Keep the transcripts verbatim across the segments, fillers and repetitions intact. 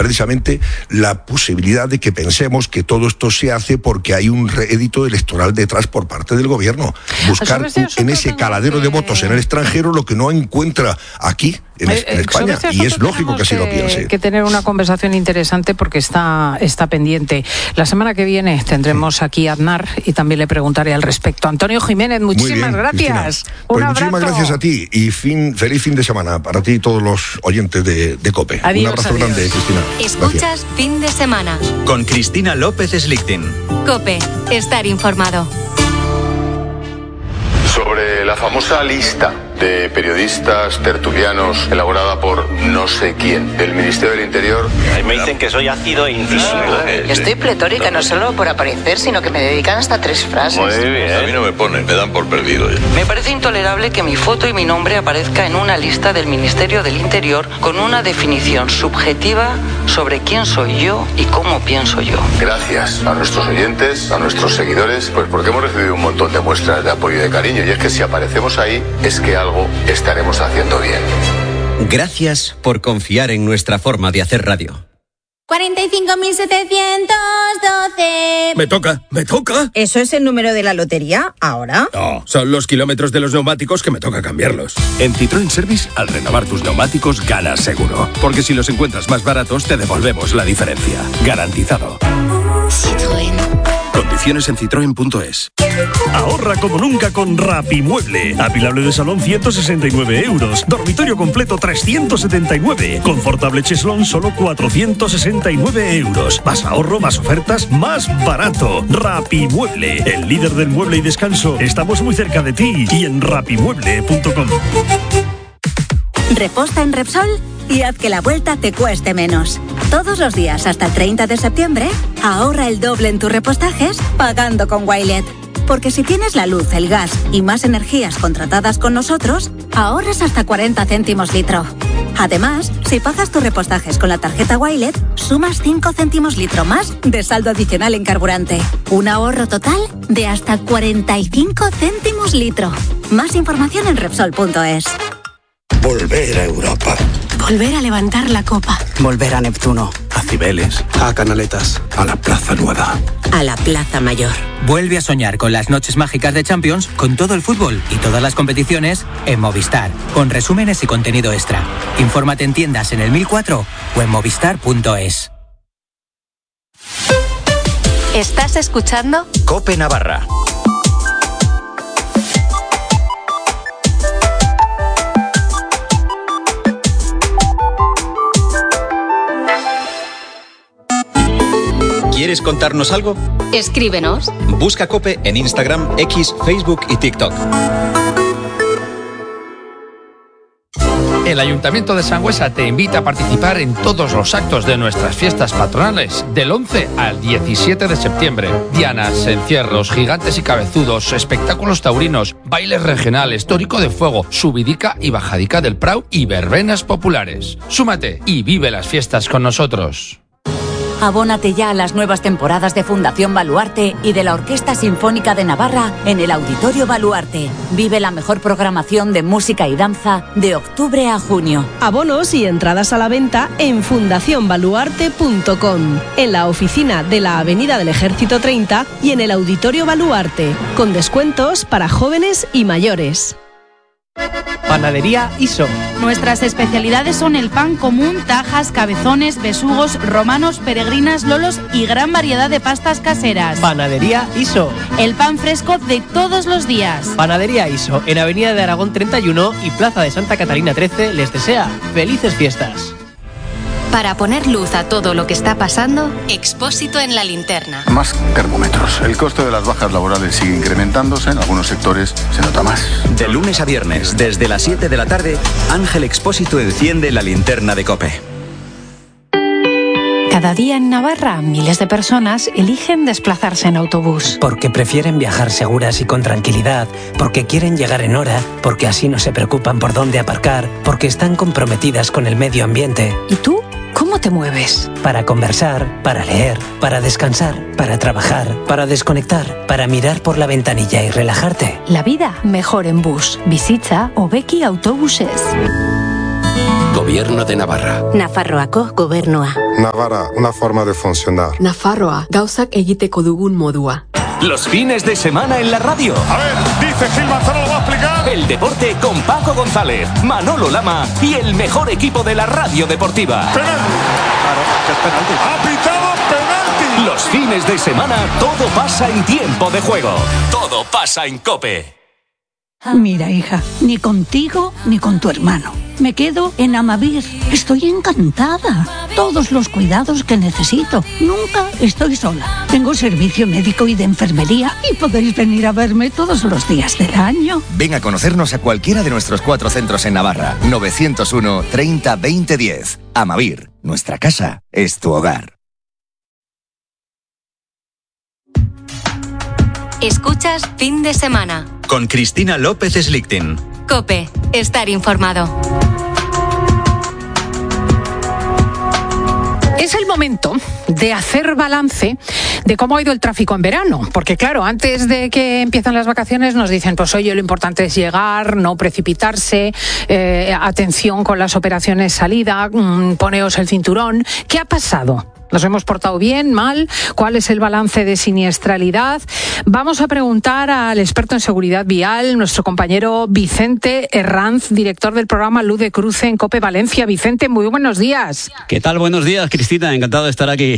precisamente la posibilidad de que pensemos que todo esto se hace porque hay un rédito electoral detrás por parte del gobierno. Buscar en ese caladero de votos en el extranjero lo que no encuentra aquí en, eh, en España, y es lógico que así lo piense. Que tener una conversación interesante porque está, está pendiente. La semana que viene tendremos aquí a Aznar y también le preguntaré al respecto. Antonio Jiménez, muchísimas bien, gracias. Pues un muchísimas abrazo. gracias a ti y fin, feliz fin de semana para ti y todos los oyentes de, de COPE. Adiós, un abrazo adiós. grande, Cristina. Escuchas Gracias. Fin de Semana. Con Cristina López Slichting. COPE, estar informado. Sobre la famosa lista de periodistas tertulianos elaborada por no sé quién del Ministerio del Interior. Ahí me dicen que soy ácido e incisivo. Estoy pletórica, no solo por aparecer, sino que me dedican hasta tres frases. Muy bien. A mí no me ponen, me dan por perdido. Me parece intolerable que mi foto y mi nombre aparezca en una lista del Ministerio del Interior con una definición subjetiva sobre quién soy yo y cómo pienso yo. Gracias a nuestros oyentes, a nuestros seguidores, pues porque hemos recibido un montón de muestras de apoyo y de cariño, y es que si aparecemos ahí es que algo estaremos haciendo bien. Gracias por confiar en nuestra forma de hacer radio. cuarenta y cinco mil setecientos doce. Me toca, me toca. ¿Eso es el número de la lotería ahora? No, son los kilómetros de los neumáticos que me toca cambiarlos. En Citroën Service, al renovar tus neumáticos, ganas seguro. Porque si los encuentras más baratos, te devolvemos la diferencia. Garantizado. Citroën. Condiciones en citroen punto es. Ahorra como nunca con Rapimueble. Apilable de salón ciento sesenta y nueve euros. Dormitorio completo trescientos setenta y nueve. Confortable cheslón solo cuatrocientos sesenta y nueve euros. Más ahorro, más ofertas, más barato. Rapimueble, el líder del mueble y descanso. Estamos muy cerca de ti y en rapimueble punto com. Reposta en Repsol y haz que la vuelta te cueste menos. Todos los días hasta el treinta de septiembre, ahorra el doble en tus repostajes pagando con Wilet. Porque si tienes la luz, el gas y más energías contratadas con nosotros, ahorras hasta cuarenta céntimos litro. Además, si pagas tus repostajes con la tarjeta Wilet, sumas cinco céntimos litro más de saldo adicional en carburante. Un ahorro total de hasta cuarenta y cinco céntimos litro. Más información en Repsol punto es. Volver a Europa. Volver a levantar la copa. Volver a Neptuno. A Cibeles. A Canaletas. A la Plaza Nueva. A la Plaza Mayor. Vuelve a soñar con las noches mágicas de Champions, con todo el fútbol y todas las competiciones en Movistar, con resúmenes y contenido extra. Infórmate en tiendas en el mil cuatro o en movistar punto es. ¿Estás escuchando? COPE Navarra. ¿Quieres contarnos algo? Escríbenos. Busca COPE en Instagram, X, Facebook y TikTok. El Ayuntamiento de Sangüesa te invita a participar en todos los actos de nuestras fiestas patronales del once al diecisiete de septiembre. Dianas, encierros, gigantes y cabezudos, espectáculos taurinos, bailes regionales, tórico de fuego, subidica y bajadica del Prau y verbenas populares. Súmate y vive las fiestas con nosotros. Abónate ya a las nuevas temporadas de Fundación Baluarte y de la Orquesta Sinfónica de Navarra en el Auditorio Baluarte. Vive la mejor programación de música y danza de octubre a junio. Abonos y entradas a la venta en fundación baluarte punto com, en la oficina de la Avenida del Ejército treinta y en el Auditorio Baluarte, con descuentos para jóvenes y mayores. Panadería Iso. Nuestras especialidades son el pan común, tajas, cabezones, besugos, romanos, peregrinas, lolos y gran variedad de pastas caseras. Panadería Iso. El pan fresco de todos los días. Panadería Iso, en Avenida de Aragón treinta y uno y Plaza de Santa Catalina trece, les desea felices fiestas. Para poner luz a todo lo que está pasando, Expósito en la linterna. Más termómetros. El coste de las bajas laborales sigue incrementándose. En algunos sectores se nota más. De lunes a viernes, desde las siete de la tarde, Ángel Expósito enciende la linterna de COPE. Cada día en Navarra, miles de personas eligen desplazarse en autobús. Porque prefieren viajar seguras y con tranquilidad, porque quieren llegar en hora, porque así no se preocupan por dónde aparcar, porque están comprometidas con el medio ambiente. ¿Y tú? ¿Cómo te mueves? Para conversar, para leer, para descansar, para trabajar, para desconectar, para mirar por la ventanilla y relajarte. La vida mejor en bus. Visita Obeki Autobuses. Gobierno de Navarra. Nafarroako gobernua. Navarra, una forma de funcionar. Nafarroa, gauzak egiteko dugun modua. Los fines de semana en la radio. A ver, dice Gil Manzano, lo va a explicar. El deporte con Paco González, Manolo Lama y el mejor equipo de la radio deportiva. Penalti. Claro, que es penalti. Ha pitado penalti. Los fines de semana todo pasa en tiempo de juego. Todo pasa en COPE. Mira, hija, ni contigo ni con tu hermano. Me quedo en Amavir. Estoy encantada. Todos los cuidados que necesito. Nunca estoy sola. Tengo servicio médico y de enfermería y podéis venir a verme todos los días del año. Ven a conocernos a cualquiera de nuestros cuatro centros en Navarra. novecientos uno, treinta, veinte, diez. Amavir. Nuestra casa es tu hogar. Escuchas Fin de Semana. Con Cristina López Slichting. COPE. Estar informado. Es el momento de hacer balance de cómo ha ido el tráfico en verano, porque claro, antes de que empiezan las vacaciones nos dicen, pues oye, lo importante es llegar, no precipitarse, eh, atención con las operaciones salida, mmm, poneos el cinturón. ¿Qué ha pasado? ¿Nos hemos portado bien, mal? ¿Cuál es el balance de siniestralidad? Vamos a preguntar al experto en seguridad vial, nuestro compañero Vicente Herranz, director del programa Luz de Cruce en COPE Valencia. Vicente, muy buenos días. ¿Qué tal? Buenos días, Cristina. Encantado de estar aquí.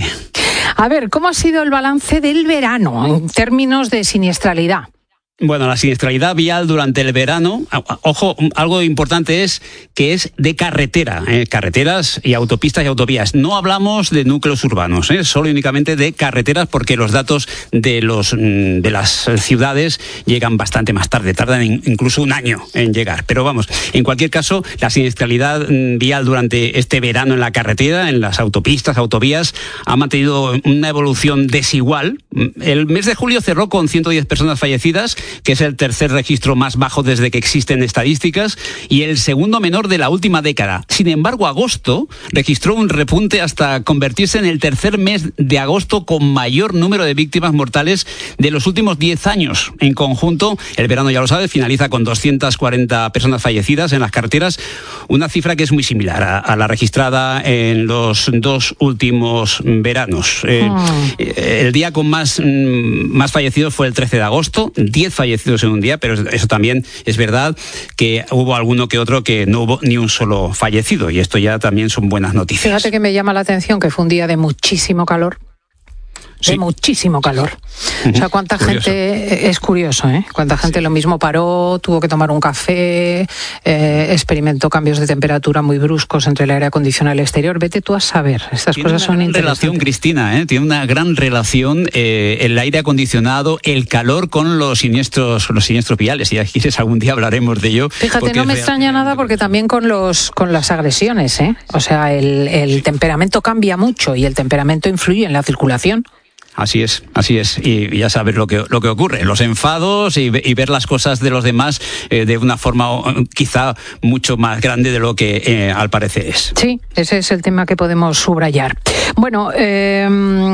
A ver, ¿cómo ha sido el balance del verano en términos de siniestralidad? Bueno, la siniestralidad vial durante el verano, ojo, algo importante es que es de carretera, ¿eh? carreteras y autopistas y autovías. No hablamos de núcleos urbanos, ¿eh? solo y únicamente de carreteras, porque los datos de los de las ciudades llegan bastante más tarde, tardan incluso un año en llegar. Pero vamos, en cualquier caso, la siniestralidad vial durante este verano en la carretera, en las autopistas, autovías, ha mantenido una evolución desigual. El mes de julio cerró con ciento diez personas fallecidas, que es el tercer registro más bajo desde que existen estadísticas y el segundo menor de la última década. Sin embargo, agosto registró un repunte hasta convertirse en el tercer mes de agosto con mayor número de víctimas mortales de los últimos diez años. En conjunto, el verano, ya lo sabes, finaliza con doscientas cuarenta personas fallecidas en las carreteras, una cifra que es muy similar a, a la registrada en los dos últimos veranos. Eh, oh. El día con más, más fallecidos fue el trece de agosto, diez fallecidos en un día, pero eso también es verdad que hubo alguno que otro que no hubo ni un solo fallecido, y esto ya también son buenas noticias. Fíjate que me llama la atención que fue un día de muchísimo calor. De sí. muchísimo calor. Uh-huh. O sea, cuánta curioso. gente, es curioso, ¿eh? Cuánta gente sí. lo mismo paró, tuvo que tomar un café, eh, experimentó cambios de temperatura muy bruscos entre el aire acondicionado y el exterior. Vete tú a saber, estas Tiene cosas son interesantes. Tiene una relación, Cristina, ¿eh? Tiene una gran relación eh, el aire acondicionado, el calor con los siniestros, los siniestros viales. Si ya quieres, algún día hablaremos de ello. Fíjate, no me extraña nada porque también con los con las agresiones, ¿eh? O sea, el, el temperamento cambia mucho y el temperamento influye en la circulación. Así es, así es, y, y ya sabes lo que lo que ocurre, los enfados y, y ver las cosas de los demás eh, de una forma quizá mucho más grande de lo que eh, al parecer es. Sí, ese es el tema que podemos subrayar. Bueno, eh,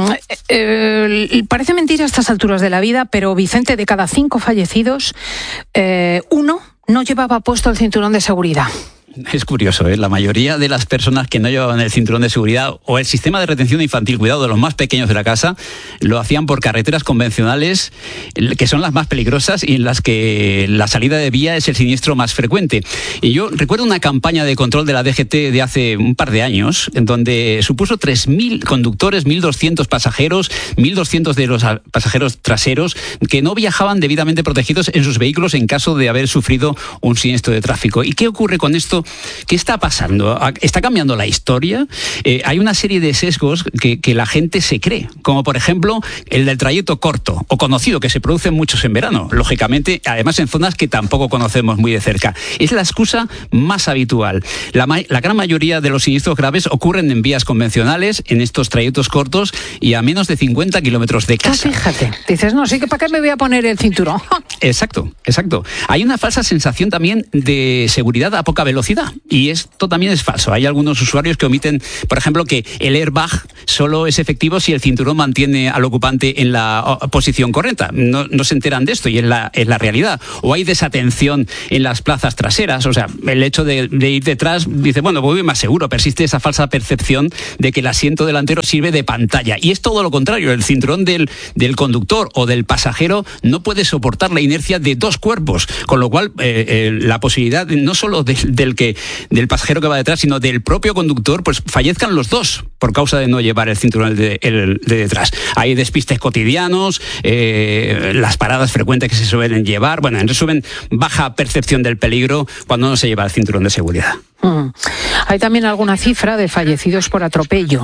eh, parece mentira a estas alturas de la vida, pero Vicente, de cada cinco fallecidos, eh, uno no llevaba puesto el cinturón de seguridad. Es curioso, ¿eh? La mayoría de las personas que no llevaban el cinturón de seguridad o el sistema de retención infantil, cuidado de los más pequeños de la casa, lo hacían por carreteras convencionales, que son las más peligrosas y en las que la salida de vía es el siniestro más frecuente. Y yo recuerdo una campaña de control de la D G T de hace un par de años, en donde supuso tres mil conductores, mil doscientos pasajeros, mil doscientos de los pasajeros traseros que no viajaban debidamente protegidos en sus vehículos en caso de haber sufrido un siniestro de tráfico. ¿Y qué ocurre con esto? ¿Qué está pasando? ¿Está cambiando la historia? Eh, hay una serie de sesgos que, que la gente se cree, como por ejemplo el del trayecto corto o conocido, que se producen muchos en verano, lógicamente, además en zonas que tampoco conocemos muy de cerca. Es la excusa más habitual. La, la gran mayoría de los siniestros graves ocurren en vías convencionales, en estos trayectos cortos y a menos de cincuenta kilómetros de casa. Ah, fíjate, dices, no, sí, que ¿para qué me voy a poner el cinturón? Exacto, exacto. Hay una falsa sensación también de seguridad a poca velocidad. Y esto también es falso. Hay algunos usuarios que omiten, por ejemplo, que el airbag solo es efectivo si el cinturón mantiene al ocupante en la posición correcta. No, no se enteran de esto y es la, es la realidad. O hay desatención en las plazas traseras, o sea, el hecho de, de ir detrás, dice, bueno, voy más seguro, persiste esa falsa percepción de que el asiento delantero sirve de pantalla. Y es todo lo contrario, el cinturón del, del conductor o del pasajero no puede soportar la inercia de dos cuerpos, con lo cual eh, eh, la posibilidad no solo de, del, que, del pasajero que va detrás, sino del propio conductor, pues fallezcan los dos por causa de no llevar el cinturón de, el, de detrás. Hay despistes cotidianos, eh, las paradas frecuentes que se suelen llevar, bueno, en resumen, baja percepción del peligro cuando no se lleva el cinturón de seguridad. Mm. Hay también alguna cifra de fallecidos por atropello.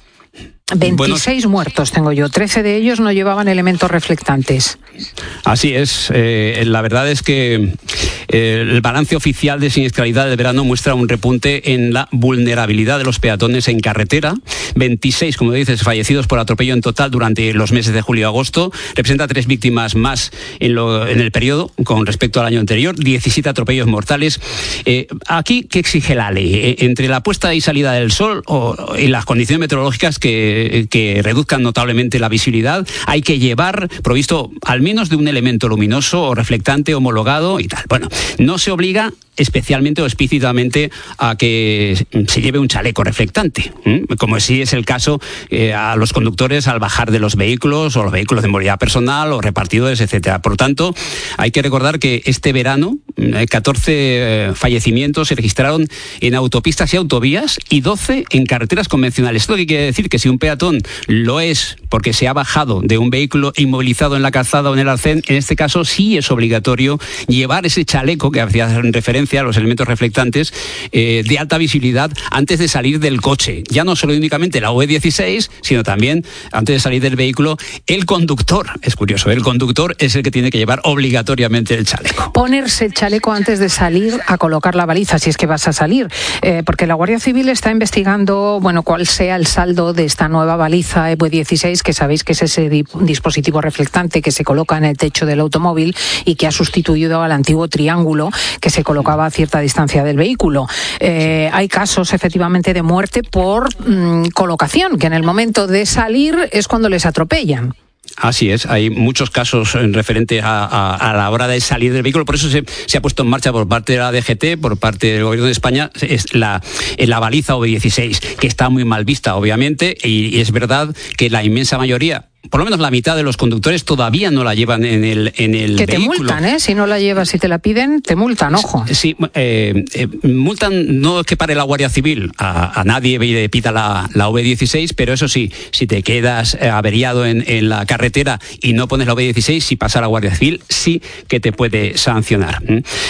veintiséis bueno, muertos tengo yo, trece de ellos no llevaban elementos reflectantes. Así es, eh, la verdad es que eh, el balance oficial de siniestralidad de verano muestra un repunte en la vulnerabilidad de los peatones en carretera. veintiséis, como dices, fallecidos por atropello en total durante los meses de julio y agosto. Representa tres víctimas más en, lo, en el periodo con respecto al año anterior, diecisiete atropellos mortales. Eh, aquí, ¿qué exige la ley? Eh, entre la puesta y salida del sol o, y las condiciones meteorológicas que, que reduzcan notablemente la visibilidad, hay que llevar provisto al menos de un elemento luminoso o reflectante homologado y tal. Bueno, no se obliga especialmente o explícitamente a que se lleve un chaleco reflectante, ¿eh? como si es el caso eh, a los conductores al bajar de los vehículos o los vehículos de movilidad personal o repartidores, etcétera. Por tanto, hay que recordar que este verano eh, catorce eh, fallecimientos se registraron en autopistas y autovías y doce en carreteras convencionales. Esto quiere decir que si un peatón lo es porque se ha bajado de un vehículo inmovilizado en la calzada o en el arcén, en este caso sí es obligatorio llevar ese chaleco que hacía referencia a los elementos reflectantes eh, de alta visibilidad antes de salir del coche. Ya no solo únicamente la U E dieciséis, sino también antes de salir del vehículo, el conductor. Es curioso, el conductor es el que tiene que llevar obligatoriamente el chaleco. Ponerse el chaleco antes de salir a colocar la baliza, si es que vas a salir, eh, porque la Guardia Civil está investigando, bueno, cuál sea el saldo de esta nueva baliza E U E dieciséis, que sabéis que es ese di- dispositivo reflectante que se coloca en el techo del automóvil y que ha sustituido al antiguo triángulo que se colocaba a cierta distancia del vehículo. Eh, hay casos efectivamente de muerte por mmm, colocación, que en el momento de salir es cuando les atropellan. Así es, hay muchos casos en referente a, a, a la hora de salir del vehículo, por eso se, se ha puesto en marcha por parte de la D G T, por parte del Gobierno de España, es la, la baliza E U E dieciséis, que está muy mal vista, obviamente, y, y es verdad que la inmensa mayoría, por lo menos la mitad de los conductores todavía no la llevan en el, en el que vehículo. Que te multan, ¿eh? Si no la llevas y te la piden, te multan, ojo. Sí, eh, eh, multan, no es que pare la Guardia Civil, a, a nadie le pita la, la E U E dieciséis, pero eso sí, si te quedas averiado en, en la carretera y no pones la E U E dieciséis, si pasa la Guardia Civil, sí que te puede sancionar.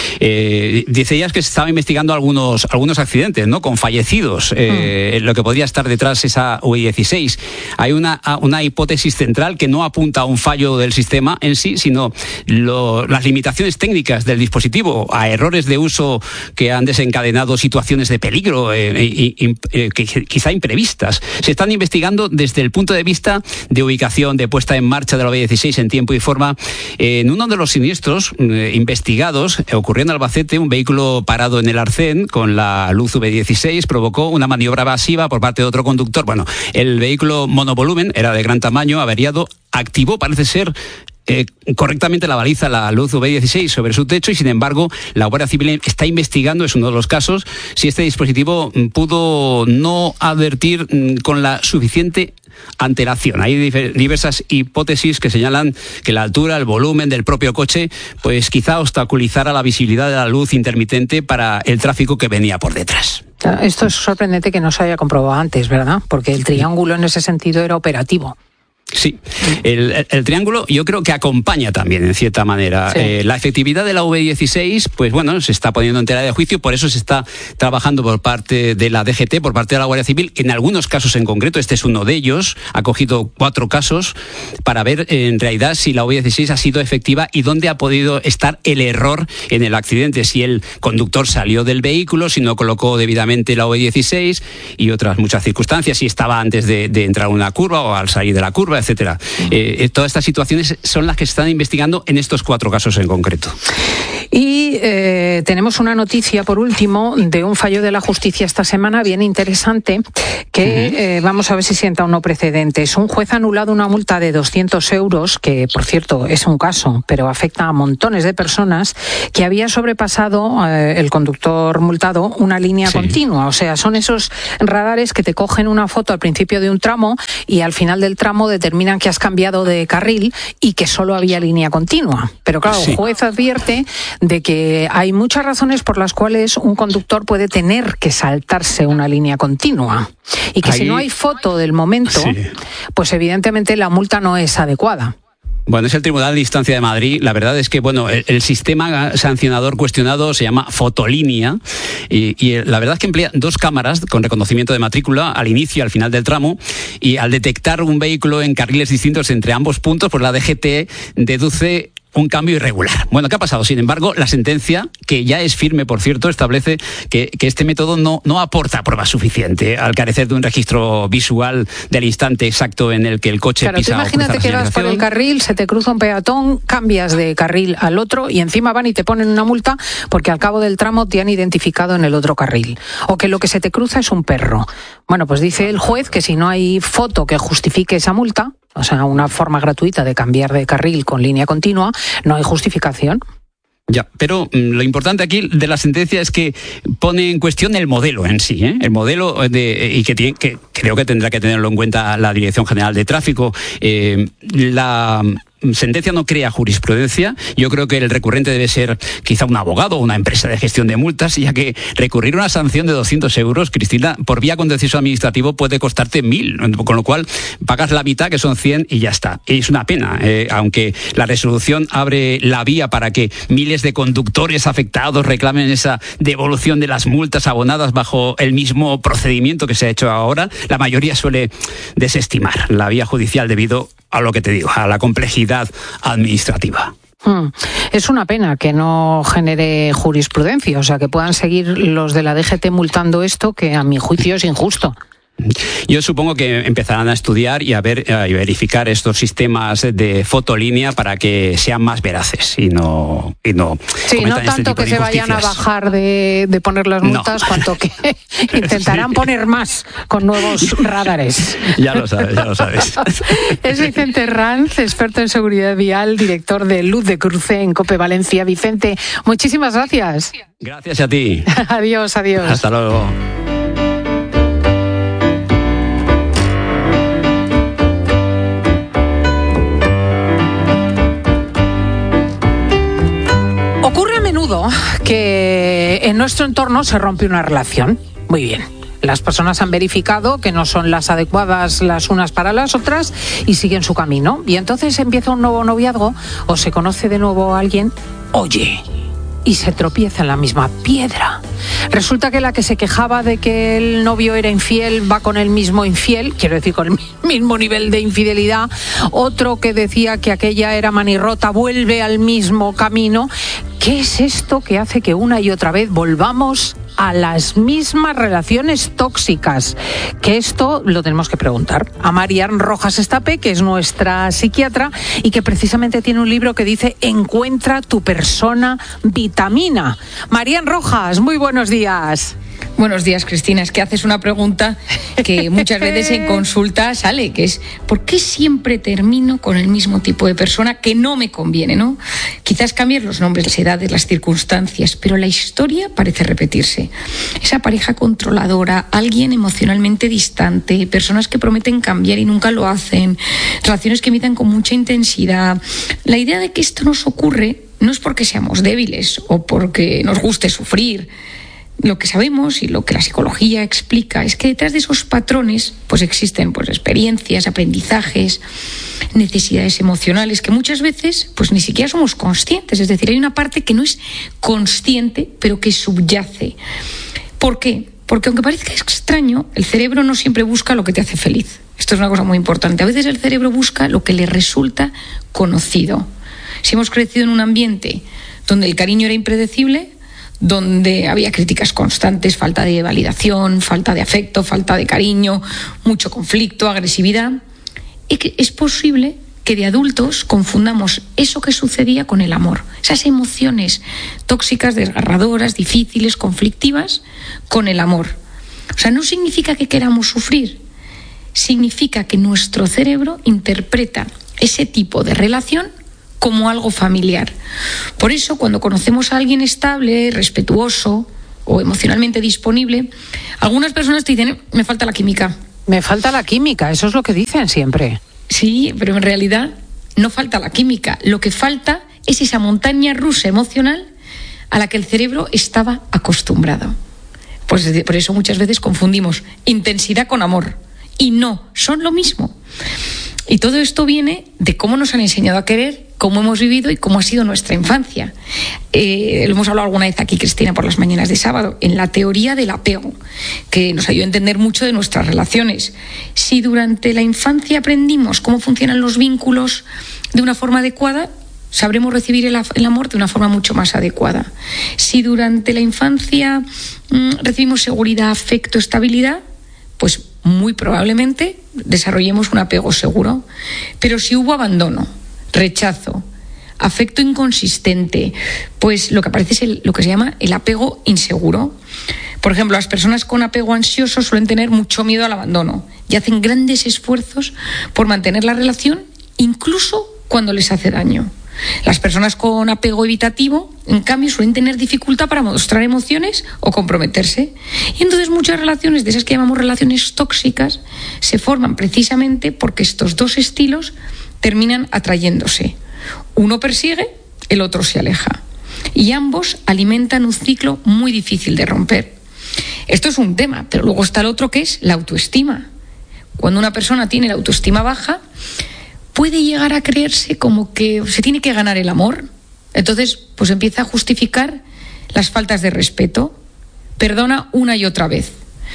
Eh, decías que se estaba investigando algunos, algunos accidentes, ¿no? Con fallecidos, eh, mm. lo que podría estar detrás esa E U E dieciséis. Hay una, una hipótesis central que no apunta a un fallo del sistema en sí, sino lo, las limitaciones técnicas del dispositivo, a errores de uso que han desencadenado situaciones de peligro eh, y, y, eh, que quizá imprevistas. Se están investigando desde el punto de vista de ubicación, de puesta en marcha de la E U E dieciséis en tiempo y forma. Eh, en uno de los siniestros eh, investigados, eh, ocurrió en Albacete, un vehículo parado en el arcén con la luz E U E dieciséis provocó una maniobra evasiva por parte de otro conductor. Bueno, el vehículo monovolumen era de gran tamaño, averiado, activó, parece ser, Eh, correctamente la baliza, la luz E U E dieciséis sobre su techo, y sin embargo la Guardia Civil está investigando, es uno de los casos, si este dispositivo pudo no advertir mm, con la suficiente antelación. Hay diversas hipótesis que señalan que la altura, el volumen del propio coche, pues quizá obstaculizara la visibilidad de la luz intermitente para el tráfico que venía por detrás. Esto es sorprendente que no se haya comprobado antes, ¿verdad? Porque el triángulo en ese sentido era operativo. Sí, el, el, el triángulo yo creo que acompaña también en cierta manera. Sí. Eh, la efectividad de la E U E dieciséis, pues bueno, se está poniendo en tela de juicio, por eso se está trabajando por parte de la D G T, por parte de la Guardia Civil, en algunos casos en concreto, este es uno de ellos, ha cogido cuatro casos para ver en realidad si la E U E dieciséis ha sido efectiva y dónde ha podido estar el error en el accidente, si el conductor salió del vehículo, si no colocó debidamente la E U E dieciséis y otras muchas circunstancias, si estaba antes de, de entrar a una curva o al salir de la curva, etcétera. etcétera. Eh, todas estas situaciones son las que se están investigando en estos cuatro casos en concreto. Y eh, tenemos una noticia, por último, de un fallo de la justicia esta semana bien interesante, que uh-huh. eh, vamos a ver si sienta o no precedentes. Un juez ha anulado una multa de doscientos euros, que por cierto es un caso, pero afecta a montones de personas, que había sobrepasado eh, el conductor multado una línea sí. continua. O sea, son esos radares que te cogen una foto al principio de un tramo y al final del tramo determinan que has cambiado de carril y que solo había línea continua. Pero claro, sí. el juez advierte de que hay muchas razones por las cuales un conductor puede tener que saltarse una línea continua y que Ahí... si no hay foto del momento, sí. pues evidentemente la multa no es adecuada. Bueno, es el Tribunal de Instancia de Madrid. La verdad es que, bueno, el, el sistema sancionador cuestionado se llama fotolínea y, y la verdad es que emplea dos cámaras con reconocimiento de matrícula al inicio y al final del tramo, y al detectar un vehículo en carriles distintos entre ambos puntos, pues la D G T deduce un cambio irregular. Bueno, ¿qué ha pasado? Sin embargo, la sentencia, que ya es firme, por cierto, establece que, que este método no, no aporta prueba suficiente al carecer de un registro visual del instante exacto en el que el coche claro, pisa tú imagínate o cruza que la vas por el carril, se te cruza un peatón, cambias de carril al otro y encima van y te ponen una multa porque al cabo del tramo te han identificado en el otro carril. O que lo que se te cruza es un perro. Bueno, pues dice el juez que si no hay foto que justifique esa multa, o sea, una forma gratuita de cambiar de carril con línea continua, no hay justificación. Ya, pero mm, lo importante aquí de la sentencia es que pone en cuestión el modelo en sí, ¿eh? El modelo de, y que, tiene, que creo que tendrá que tenerlo en cuenta la Dirección General de Tráfico. Eh, la sentencia no crea jurisprudencia. Yo creo que el recurrente debe ser quizá un abogado o una empresa de gestión de multas, ya que recurrir una sanción de doscientos euros, Cristina, por vía contencioso administrativo puede costarte mil, con lo cual pagas la mitad, que son cien, y ya está. Es una pena, eh, aunque la resolución abre la vía para que miles de conductores afectados reclamen esa devolución de las multas abonadas bajo el mismo procedimiento que se ha hecho ahora, la mayoría suele desestimar la vía judicial debido a lo que te digo, a la complejidad administrativa. Hmm. Es una pena que no genere jurisprudencia, o sea, que puedan seguir los de la D G T multando esto, que a mi juicio es injusto. Yo supongo que empezarán a estudiar y a ver y verificar estos sistemas de fotolínea para que sean más veraces y no y no sí, no tanto este que se vayan a bajar de, de poner las multas, no. cuanto que intentarán sí. poner más con nuevos radares. Ya lo sabes, ya lo sabes. Es Vicente Ranz, experto en seguridad vial, director de Luz de Cruce en COPE Valencia. Vicente, muchísimas gracias. Gracias a ti. Adiós, adiós. Hasta luego. Que en nuestro entorno se rompe una relación. Muy bien. Las personas han verificado que no son las adecuadas las unas para las otras y siguen su camino. Y entonces empieza un nuevo noviazgo o se conoce de nuevo a alguien. Oye, y se tropieza en la misma piedra. Resulta que la que se quejaba de que el novio era infiel va con el mismo infiel, quiero decir, con el mismo nivel de infidelidad. Otro que decía que aquella era manirrota vuelve al mismo camino. ¿Qué es esto que hace que una y otra vez volvamos a las mismas relaciones tóxicas? Que esto lo tenemos que preguntar a Marian Rojas Estapé, que es nuestra psiquiatra y que precisamente tiene un libro que dice Encuentra tu persona vitamina. Marian Rojas, muy buenos días. Buenos días, Cristina. Es que haces una pregunta que muchas veces en consulta sale, que es ¿por qué siempre termino con el mismo tipo de persona que no me conviene, ¿no? Quizás cambian los nombres, las edades, las circunstancias, pero la historia parece repetirse. Esa pareja controladora, alguien emocionalmente distante, personas que prometen cambiar y nunca lo hacen, relaciones que imitan con mucha intensidad. La idea de que esto nos ocurre no es porque seamos débiles o porque nos guste sufrir. Lo que sabemos y lo que la psicología explica es que detrás de esos patrones pues existen pues experiencias, aprendizajes, necesidades emocionales que muchas veces pues ni siquiera somos conscientes. Es decir, hay una parte que no es consciente pero que subyace. ¿Por qué? Porque aunque parezca extraño, el cerebro no siempre busca lo que te hace feliz. Esto es una cosa muy importante. A veces el cerebro busca lo que le resulta conocido. Si hemos crecido en un ambiente donde el cariño era impredecible, donde había críticas constantes, falta de validación, falta de afecto, falta de cariño, mucho conflicto, agresividad, es posible que de adultos confundamos eso que sucedía con el amor, esas emociones tóxicas, desgarradoras, difíciles, conflictivas, con el amor. O sea, no significa que queramos sufrir, significa que nuestro cerebro interpreta ese tipo de relación como algo familiar. Por eso, cuando conocemos a alguien estable, respetuoso o emocionalmente disponible, algunas personas te dicen, me falta la química. Me falta la química, eso es lo que dicen siempre. Sí, pero en realidad no falta la química. Lo que falta es esa montaña rusa emocional a la que el cerebro estaba acostumbrado. Pues por eso muchas veces confundimos intensidad con amor. Y no, son lo mismo. Y todo esto viene de cómo nos han enseñado a querer, cómo hemos vivido y cómo ha sido nuestra infancia. Eh, lo hemos hablado alguna vez aquí, Cristina, por las mañanas de sábado, en la teoría del apego, que nos ayuda a entender mucho de nuestras relaciones. Si durante la infancia aprendimos cómo funcionan los vínculos de una forma adecuada, sabremos recibir el, el amor de una forma mucho más adecuada. Si durante la infancia mmm, recibimos seguridad, afecto, estabilidad, pues muy probablemente desarrollemos un apego seguro. Pero si hubo abandono, rechazo, afecto inconsistente, pues lo que aparece es el, lo que se llama el apego inseguro. Por ejemplo, las personas con apego ansioso suelen tener mucho miedo al abandono y hacen grandes esfuerzos por mantener la relación, incluso cuando les hace daño. Las personas con apego evitativo, en cambio, suelen tener dificultad para mostrar emociones o comprometerse. Y entonces muchas relaciones, de esas que llamamos relaciones tóxicas, se forman precisamente porque estos dos estilos terminan atrayéndose. Uno persigue, el otro se aleja. Y ambos alimentan un ciclo muy difícil de romper. Esto es un tema, pero luego está el otro, que es la autoestima. Cuando una persona tiene la autoestima baja, puede llegar a creerse como que se tiene que ganar el amor. Entonces, pues empieza a justificar las faltas de respeto, perdona una y otra vez,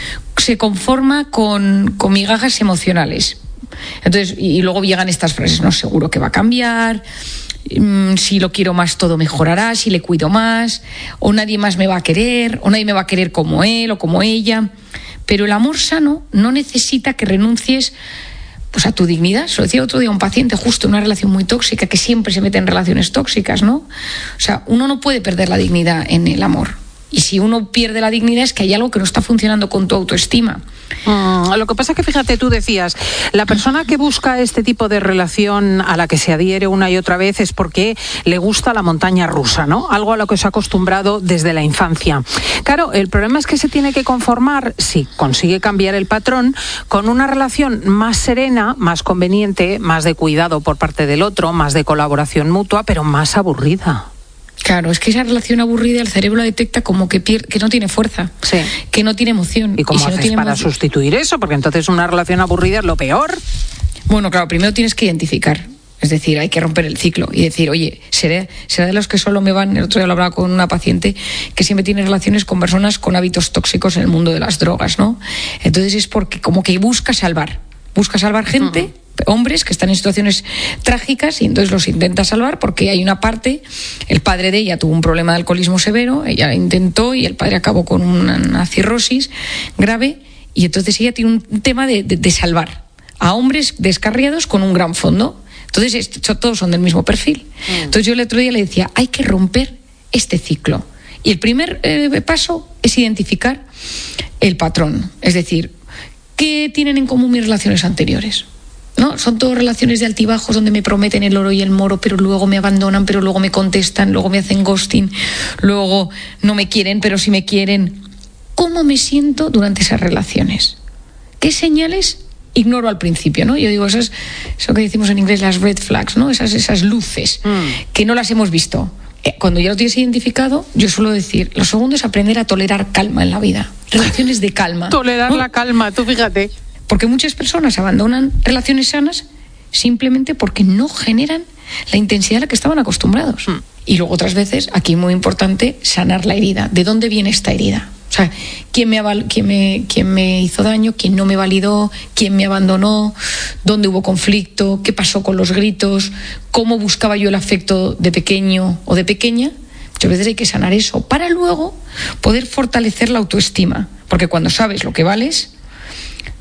se conforma con, con migajas emocionales. Entonces, y, y luego llegan estas frases, no, seguro que va a cambiar, mmm, si lo quiero más todo mejorará, si le cuido más, o nadie más me va a querer, o nadie me va a querer como él o como ella. Pero el amor sano no necesita que renuncies pues a tu dignidad. Se lo decía otro día a un paciente justo en una relación muy tóxica, que siempre se mete en relaciones tóxicas, ¿no? O sea, uno no puede perder la dignidad en el amor. Y si uno pierde la dignidad es que hay algo que no está funcionando con tu autoestima. Mm, lo que pasa es que, fíjate, tú decías, la persona que busca este tipo de relación a la que se adhiere una y otra vez es porque le gusta la montaña rusa, ¿no? Algo a lo que se ha acostumbrado desde la infancia. Claro, el problema es que se tiene que conformar, si consigue cambiar el patrón, con una relación más serena, más conveniente, más de cuidado por parte del otro, más de colaboración mutua, pero más aburrida. Claro, es que esa relación aburrida el cerebro la detecta como que, pierde, que no tiene fuerza, sí, que no tiene emoción. ¿Y cómo y si haces no tiene para emoción... sustituir eso? Porque entonces una relación aburrida es lo peor. Bueno, claro, primero tienes que identificar. Es decir, hay que romper el ciclo y decir, oye, seré, será de los que solo me van. El otro día lo hablaba con una paciente que siempre tiene relaciones con personas con hábitos tóxicos en el mundo de las drogas, ¿no? Entonces es porque como que busca salvar, busca salvar gente... Uh-huh. Hombres que están en situaciones trágicas y entonces los intenta salvar porque hay una parte, el padre de ella tuvo un problema de alcoholismo severo, ella intentó y el padre acabó con una cirrosis grave y entonces ella tiene un tema de, de, de salvar a hombres descarriados con un gran fondo. Entonces esto, todos son del mismo perfil. Mm. Entonces yo el otro día le decía, hay que romper este ciclo y el primer eh, paso es identificar el patrón, es decir, ¿qué tienen en común mis relaciones anteriores? ¿No? Son todas relaciones de altibajos donde me prometen el oro y el moro, pero luego me abandonan, pero luego me contestan, luego me hacen ghosting, luego no me quieren, pero sí me quieren. ¿Cómo me siento durante esas relaciones? ¿Qué señales ignoro al principio? ¿No? Yo digo, eso es eso que decimos en inglés, las red flags, ¿no? Esas, esas luces mm. que no las hemos visto. Cuando ya lo tienes identificado, yo suelo decir, lo segundo es aprender a tolerar calma en la vida. Relaciones de calma. Tolerar ¿no? la calma, tú fíjate. Porque muchas personas abandonan relaciones sanas simplemente porque no generan la intensidad a la que estaban acostumbrados. Mm. Y luego otras veces, aquí muy importante, sanar la herida. ¿De dónde viene esta herida? O sea, ¿quién me, aval- quién me, quién me hizo daño? ¿Quién no me validó? ¿Quién me abandonó? ¿Dónde hubo conflicto? ¿Qué pasó con los gritos? ¿Cómo buscaba yo el afecto de pequeño o de pequeña? Muchas veces hay que sanar eso para luego poder fortalecer la autoestima. Porque cuando sabes lo que vales,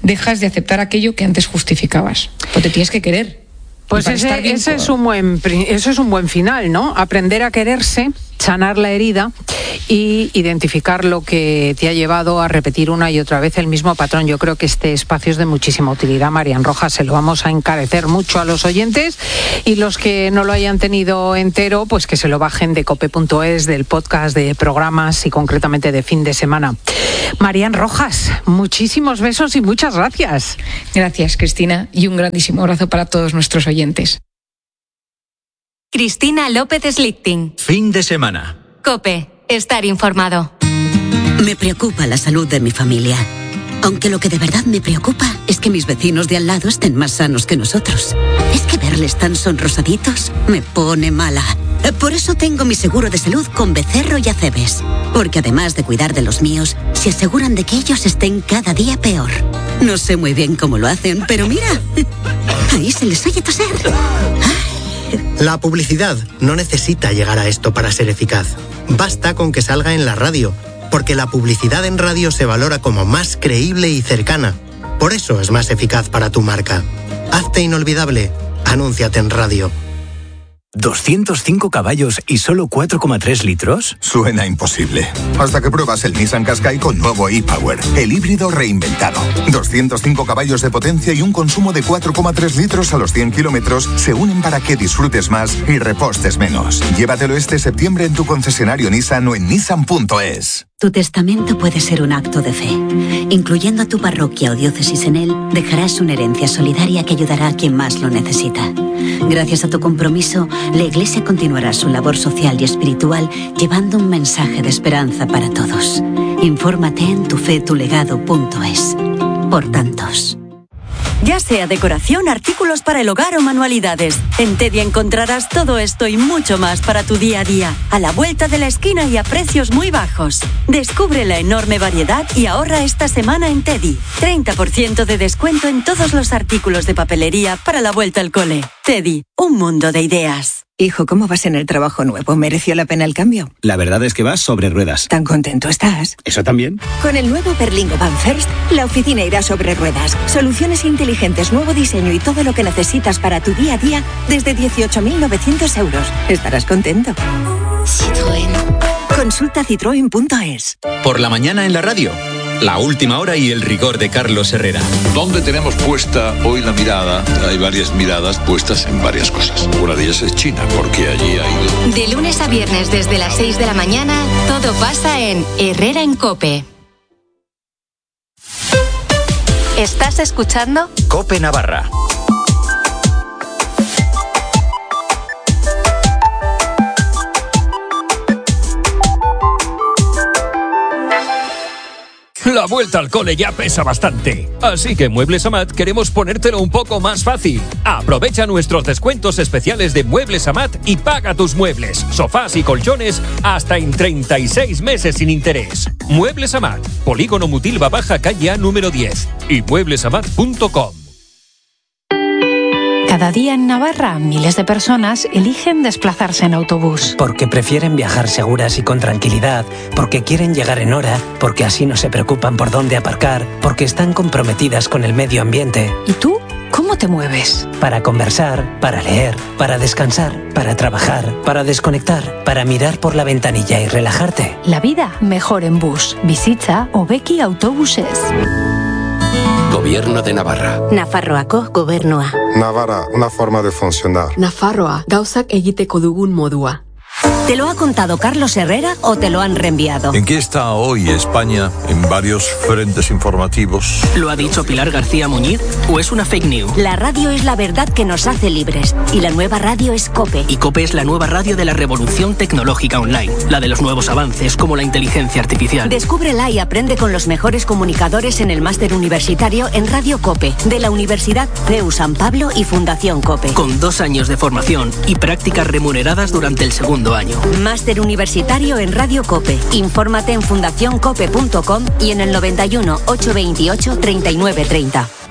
dejas de aceptar aquello que antes justificabas. O te tienes que querer. Pues ese, ese es un buen, eso es un buen final, ¿no? Aprender a quererse, sanar la herida y identificar lo que te ha llevado a repetir una y otra vez el mismo patrón. Yo creo que este espacio es de muchísima utilidad, Marian Rojas. Se lo vamos a encarecer mucho a los oyentes, y los que no lo hayan tenido entero, pues que se lo bajen de cope punto es, del podcast de programas y concretamente de fin de semana. Marian Rojas, muchísimos besos y muchas gracias. Gracias, Cristina, y un grandísimo abrazo para todos nuestros oyentes. Cristina López Slichting. Fin de semana. COPE. Estar informado. Me preocupa la salud de mi familia. Aunque lo que de verdad me preocupa es que mis vecinos de al lado estén más sanos que nosotros. Es que verles tan sonrosaditos me pone mala. Por eso tengo mi seguro de salud con Becerro y Acebes. Porque además de cuidar de los míos, se aseguran de que ellos estén cada día peor. No sé muy bien cómo lo hacen, pero mira, ahí se les oye toser. La publicidad no necesita llegar a esto para ser eficaz. Basta con que salga en la radio, porque la publicidad en radio se valora como más creíble y cercana. Por eso es más eficaz para tu marca. Hazte inolvidable. Anúnciate en radio. ¿doscientos cinco caballos y solo cuatro coma tres litros? Suena imposible. Hasta que pruebas el Nissan Qashqai con nuevo e-Power, el híbrido reinventado. doscientos cinco caballos de potencia y un consumo de cuatro coma tres litros a los cien kilómetros se unen para que disfrutes más y repostes menos. Llévatelo este septiembre en tu concesionario Nissan o en nissan punto es. Tu testamento puede ser un acto de fe. Incluyendo a tu parroquia o diócesis en él, dejarás una herencia solidaria que ayudará a quien más lo necesita. Gracias a tu compromiso, la Iglesia continuará su labor social y espiritual llevando un mensaje de esperanza para todos. Infórmate en tu fe tu legado punto es. Por tantos. Ya sea decoración, artículos para el hogar o manualidades, en Teddy encontrarás todo esto y mucho más para tu día a día, a la vuelta de la esquina y a precios muy bajos. Descubre la enorme variedad y ahorra esta semana en Teddy. treinta por ciento de descuento en todos los artículos de papelería para la vuelta al cole. Teddy, un mundo de ideas. Hijo, ¿cómo vas en el trabajo nuevo? ¿Mereció la pena el cambio? La verdad es que vas sobre ruedas. ¿Tan contento estás? ¿Eso también? Con el nuevo Berlingo Van First, la oficina irá sobre ruedas. Soluciones inteligentes, nuevo diseño y todo lo que necesitas para tu día a día desde dieciocho mil novecientos euros. Estarás contento. Citroën. Consulta citroen punto es. Por la mañana en la radio. La última hora y el rigor de Carlos Herrera. ¿Dónde tenemos puesta hoy la mirada? Hay varias miradas puestas en varias cosas. Una de ellas es China, porque allí hay... De lunes a viernes desde las seis de la mañana, todo pasa en Herrera en COPE. ¿Estás escuchando? COPE Navarra. La vuelta al cole ya pesa bastante. Así que en Muebles Amat queremos ponértelo un poco más fácil. Aprovecha nuestros descuentos especiales de Muebles Amat y paga tus muebles, sofás y colchones hasta en treinta y seis meses sin interés. Muebles Amat, Polígono Mutilva Baja, calle A número diez y muebles amat punto com. Cada día en Navarra, miles de personas eligen desplazarse en autobús. Porque prefieren viajar seguras y con tranquilidad, porque quieren llegar en hora, porque así no se preocupan por dónde aparcar, porque están comprometidas con el medio ambiente. ¿Y tú? ¿Cómo te mueves? Para conversar, para leer, para descansar, para trabajar, para desconectar, para mirar por la ventanilla y relajarte. La vida mejor en bus. Visita Obeki Autobuses. Gobierno de Navarra. Nafarroako gobernua. Navarra, una forma de funcionar. Nafarroa, gauzak egiteko dugun modua. ¿Te lo ha contado Carlos Herrera o te lo han reenviado? ¿En qué está hoy España en varios frentes informativos? ¿Lo ha dicho Pilar García Muñiz o es una fake news? La radio es la verdad que nos hace libres y la nueva radio es COPE. Y COPE es la nueva radio de la revolución tecnológica online, la de los nuevos avances como la inteligencia artificial. Descúbrela y aprende con los mejores comunicadores en el máster universitario en Radio COPE de la Universidad C E U San Pablo y Fundación COPE. Con dos años de formación y prácticas remuneradas durante el segundo año. Máster universitario en Radio COPE. Infórmate en fundación cope punto com y en el noventa y uno, ochocientos veintiocho, treinta y nueve treinta.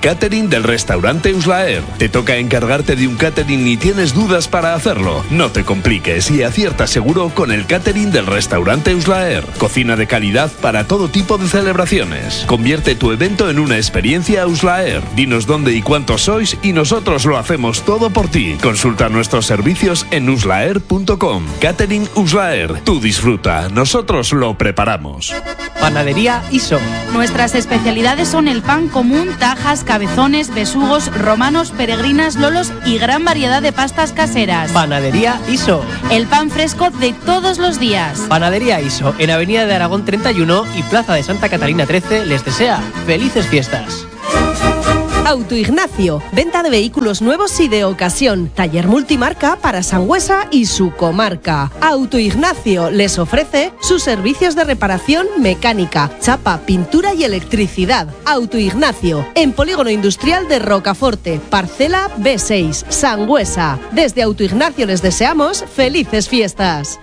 catering del restaurante Uslaer. ¿Te toca encargarte de un catering y tienes dudas para hacerlo? No te compliques y acierta seguro con el catering del restaurante Uslaer. Cocina de calidad para todo tipo de celebraciones. Convierte tu evento en una experiencia Uslaer. Dinos dónde y cuántos sois y nosotros lo hacemos todo por ti. Consulta nuestros servicios en uslaer punto com. Catering Uslaer. Tú disfruta, nosotros lo preparamos. Panadería Iso. Nuestras especialidades son el pan común, tajas, cabezones, besugos, romanos, peregrinas, lolos y gran variedad de pastas caseras. Panadería Iso. El pan fresco de todos los días. Panadería Iso, en Avenida de Aragón treinta y uno y Plaza de Santa Catalina trece, les desea felices fiestas. Auto Ignacio, venta de vehículos nuevos y de ocasión, taller multimarca para Sangüesa y su comarca. Auto Ignacio les ofrece sus servicios de reparación mecánica, chapa, pintura y electricidad. Auto Ignacio, en Polígono Industrial de Rocaforte, parcela B seis, Sangüesa. Desde Auto Ignacio les deseamos felices fiestas.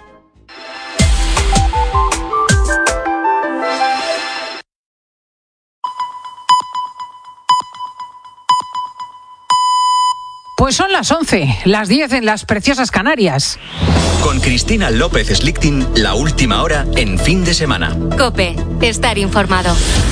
Pues son las once, las diez en las preciosas Canarias. Con Cristina López Slichting, la última hora en fin de semana. COPE, estar informado.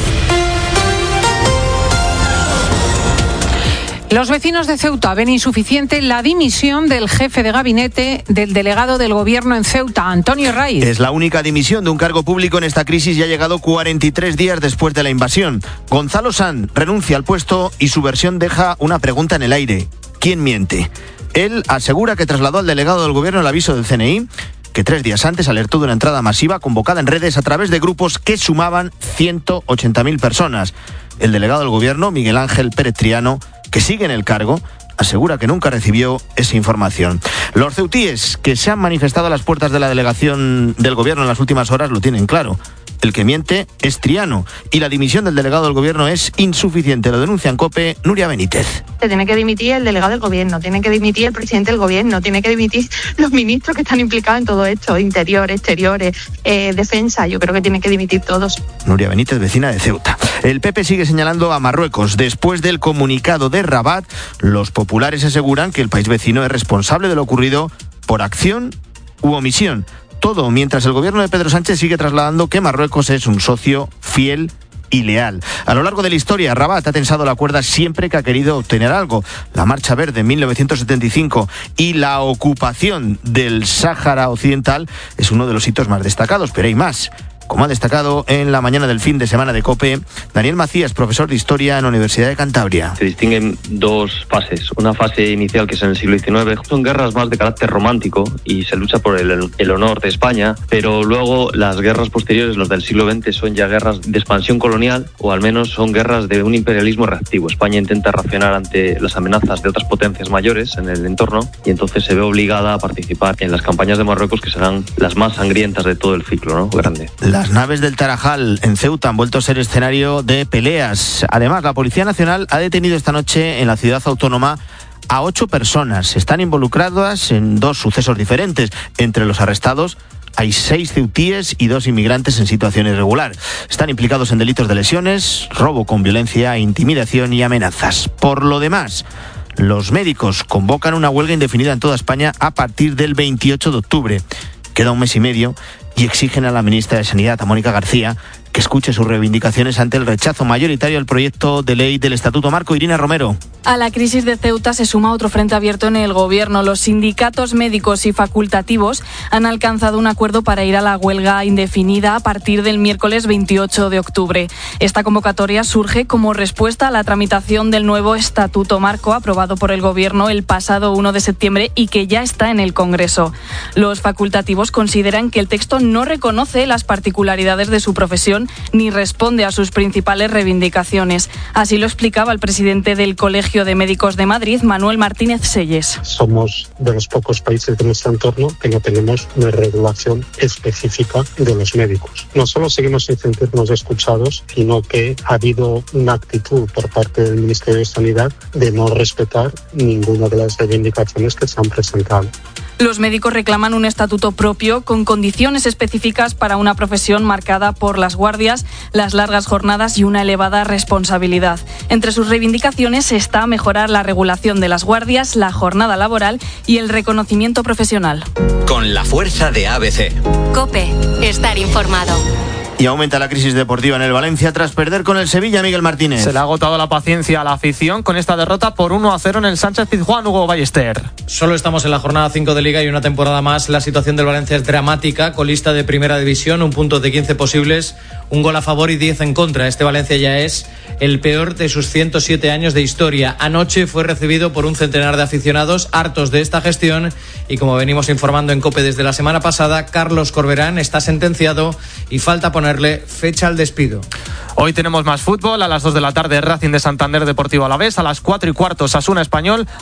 Los vecinos de Ceuta ven insuficiente la dimisión del jefe de gabinete del delegado del gobierno en Ceuta, Antonio Raiz. Es la única dimisión de un cargo público en esta crisis y ha llegado cuarenta y tres días después de la invasión. Gonzalo Sanz renuncia al puesto y su versión deja una pregunta en el aire. ¿Quién miente? Él asegura que trasladó al delegado del gobierno el aviso del C N I, que tres días antes alertó de una entrada masiva convocada en redes a través de grupos que sumaban ciento ochenta mil personas. El delegado del gobierno, Miguel Ángel Pérez Triano, que sigue en el cargo, asegura que nunca recibió esa información. Los ceutíes que se han manifestado a las puertas de la delegación del gobierno en las últimas horas lo tienen claro. El que miente es Triano y la dimisión del delegado del gobierno es insuficiente. Lo denuncia en COPE Nuria Benítez. Tiene que dimitir el delegado del gobierno, tiene que dimitir el presidente del gobierno, tiene que dimitir los ministros que están implicados en todo esto, interior, exteriores, eh, defensa. Yo creo que tienen que dimitir todos. Nuria Benítez, vecina de Ceuta. El P P sigue señalando a Marruecos. Después del comunicado de Rabat, los populares aseguran que el país vecino es responsable de lo ocurrido por acción u omisión. Todo mientras el gobierno de Pedro Sánchez sigue trasladando que Marruecos es un socio fiel y leal. A lo largo de la historia, Rabat ha tensado la cuerda siempre que ha querido obtener algo. La Marcha Verde en mil novecientos setenta y cinco y la ocupación del Sáhara Occidental es uno de los hitos más destacados, pero hay más. Como ha destacado en la mañana del fin de semana de COPE, Daniel Macías, profesor de Historia en la Universidad de Cantabria. Se distinguen dos fases. Una fase inicial, que es en el siglo diecinueve, son guerras más de carácter romántico y se lucha por el, el honor de España, pero luego las guerras posteriores, los del siglo veinte, son ya guerras de expansión colonial, o al menos son guerras de un imperialismo reactivo. España intenta reaccionar ante las amenazas de otras potencias mayores en el entorno y entonces se ve obligada a participar en las campañas de Marruecos, que serán las más sangrientas de todo el ciclo, ¿no? Grande. Las naves del Tarajal en Ceuta han vuelto a ser escenario de peleas. Además, la Policía Nacional ha detenido esta noche en la ciudad autónoma a ocho personas. Están involucradas en dos sucesos diferentes. Entre los arrestados hay seis ceutíes y dos inmigrantes en situación irregular. Están implicados en delitos de lesiones, robo con violencia, intimidación y amenazas. Por lo demás, los médicos convocan una huelga indefinida en toda España a partir del veintiocho de octubre. Queda un mes y medio y exigen a la ministra de Sanidad, a Mónica García, que escuche sus reivindicaciones ante el rechazo mayoritario al proyecto de ley del Estatuto Marco. Irina Romero. A la crisis de Ceuta se suma otro frente abierto en el gobierno. Los sindicatos médicos y facultativos han alcanzado un acuerdo para ir a la huelga indefinida a partir del miércoles veintiocho de octubre. Esta convocatoria surge como respuesta a la tramitación del nuevo Estatuto Marco aprobado por el gobierno el pasado uno de septiembre y que ya está en el Congreso. Los facultativos consideran que el texto no reconoce las particularidades de su profesión ni responde a sus principales reivindicaciones. Así lo explicaba el presidente del Colegio de Médicos de Madrid, Manuel Martínez Selles. Somos de los pocos países de nuestro entorno que no tenemos una regulación específica de los médicos. No solo seguimos sin sentirnos escuchados, sino que ha habido una actitud por parte del Ministerio de Sanidad de no respetar ninguna de las reivindicaciones que se han presentado. Los médicos reclaman un estatuto propio con condiciones específicas para una profesión marcada por las guardias, las largas jornadas y una elevada responsabilidad. Entre sus reivindicaciones está mejorar la regulación de las guardias, la jornada laboral y el reconocimiento profesional. Con la fuerza de A B C. COPE. Estar informado. Y aumenta la crisis deportiva en el Valencia tras perder con el Sevilla. Miguel Martínez. Se le ha agotado la paciencia a la afición con esta derrota por uno a cero en el Sánchez Pizjuán. Hugo Ballester. Solo estamos en la jornada cinco de Liga y una temporada más. La situación del Valencia es dramática. Colista de Primera División, un punto de quince posibles, un gol a favor y diez en contra. Este Valencia ya es el peor de sus ciento siete años de historia. Anoche fue recibido por un centenar de aficionados hartos de esta gestión y, como venimos informando en COPE desde la semana pasada, Carlos Corberán está sentenciado y falta ponerle fecha al despido. Hoy tenemos más fútbol. A las dos de la tarde, Racing de Santander Deportivo Alavés. A las cuatro y cuarto, Osasuna Español.